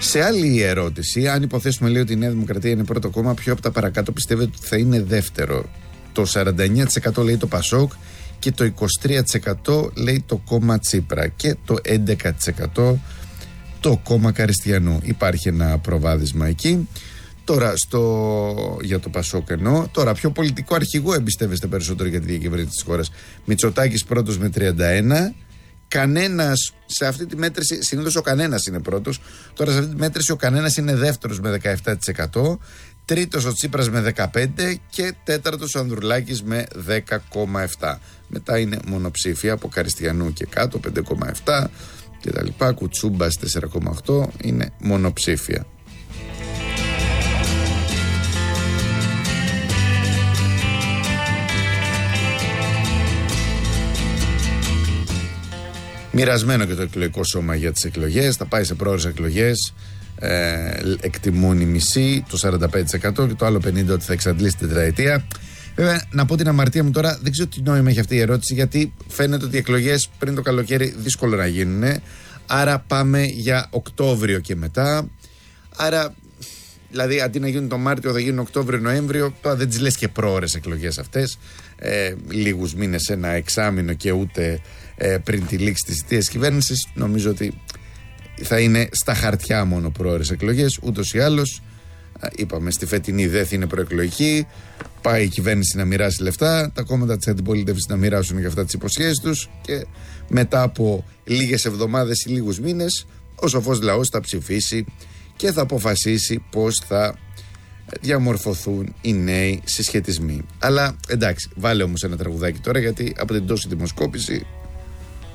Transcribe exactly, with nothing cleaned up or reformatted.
Σε άλλη ερώτηση, αν υποθέσουμε λέει ότι η Νέα Δημοκρατία είναι πρώτο κόμμα, ποιο από τα παρακάτω πιστεύετε ότι θα είναι δεύτερο? Το σαράντα εννέα τοις εκατό λέει το Πασόκ και το είκοσι τρία τοις εκατό λέει το κόμμα Τσίπρα και το έντεκα τοις εκατό το κόμμα Καριστιανού. Υπάρχει ένα προβάδισμα εκεί. Τώρα στο, για το Πασόκ εννοώ. Τώρα, ποιο πολιτικό αρχηγό εμπιστεύεστε περισσότερο για τη διακυβέρνηση της χώρας? Μητσοτάκης πρώτος με τριάντα ένα. Κανένας σε αυτή τη μέτρηση, συνήθως ο κανένας είναι πρώτος. Τώρα σε αυτή τη μέτρηση ο κανένας είναι δεύτερος με δεκαεπτά τοις εκατό. Τρίτος ο Τσίπρας με δεκαπέντε τοις εκατό και τέταρτος ο Ανδρουλάκης με δέκα κόμμα επτά τοις εκατό. Μετά είναι μονοψήφια από Καριστιανού και κάτω πέντε κόμμα επτά τοις εκατό και τα λοιπά. Κουτσούμπας τέσσερα κόμμα οκτώ τοις εκατό είναι μονοψήφια. Μοιρασμένο και το εκλογικό σώμα για τις εκλογές. Θα πάει σε πρόορες εκλογές. Ε, εκτιμούν οι μισοί, το σαράντα πέντε τοις εκατό και το άλλο πενήντα τοις εκατό ότι θα εξαντλήσει την τετραετία. Βέβαια, να πω την αμαρτία μου τώρα, δεν ξέρω τι νόημα έχει αυτή η ερώτηση, γιατί φαίνεται ότι οι εκλογές πριν το καλοκαίρι δύσκολο να γίνουν. Άρα πάμε για Οκτώβριο και μετά. Άρα, δηλαδή, αντί να γίνουν το Μάρτιο, θα γίνουν Οκτώβριο-Νοέμβριο. Τώρα δεν τις λες και πρόορες εκλογές αυτές. Ε, λίγους μήνες, ένα εξάμηνο και ούτε ε, πριν τη λήξη της θητείας κυβέρνησης. Νομίζω ότι θα είναι στα χαρτιά μόνο πρόορες εκλογές. Ούτως ή άλλως, είπαμε, στη φετινή δεν θα είναι προεκλογική. Πάει η κυβέρνηση να μοιράσει λεφτά, τα κόμματα της αντιπολίτευσης να μοιράσουν για αυτά τις υποσχέσεις τους και μετά από λίγες εβδομάδες ή λίγους μήνες ο σοφός λαός θα ψηφίσει και θα αποφασίσει πώς θα διαμορφωθούν οι νέοι συσχετισμοί. Αλλά εντάξει, βάλε όμως ένα τραγουδάκι τώρα, γιατί από την τόση δημοσκόπηση